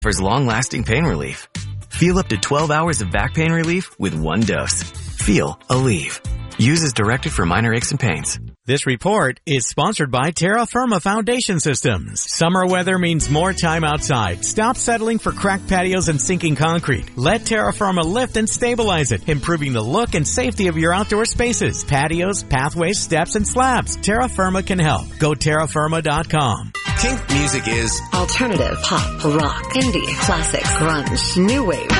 offers long-lasting pain relief. Feel up to 12 hours of back pain relief with one dose. Feel Aleve. Use as directed for minor aches and pains. This report is sponsored by Terra Firma Foundation Systems. Summer weather means more time outside. Stop settling for cracked patios and sinking concrete. Let Terra Firma lift and stabilize it, improving the look and safety of your outdoor spaces. Patios, pathways, steps, and slabs. Terra Firma can help. Go terrafirma.com. Kink music is alternative, pop, rock, indie, classic, grunge, new wave,